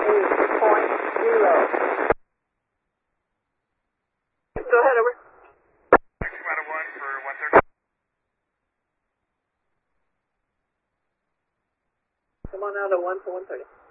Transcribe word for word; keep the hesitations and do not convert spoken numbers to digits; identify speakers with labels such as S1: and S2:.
S1: eight point zero. Go ahead, over.
S2: Two out of one for one thirty.
S1: Come on out of one for one thirty.